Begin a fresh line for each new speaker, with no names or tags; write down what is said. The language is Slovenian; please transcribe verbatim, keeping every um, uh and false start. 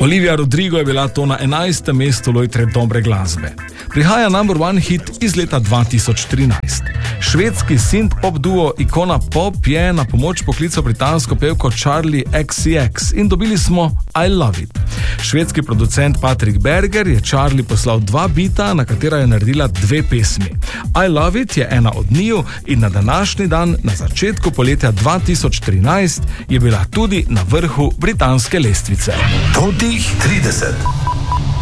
Olivia Rodrigo je bila to na enajstem mestu lojtre dobre glasbe. Prihaja number one hit iz leta dva tisoč trinajst. Švedski synth-pop duo Ikona Pop je na pomoč poklical britansko pevko Charli X C X in dobili smo I Love It. Švedski producent Patrick Berger je Charli poslal dva bita, na katera je naredila dve pesmi. I Love It je ena od njiju in na današnji dan, na začetku poletja dva tisoč trinajst, je bila tudi na vrhu britanske lestvice.
Top trideset.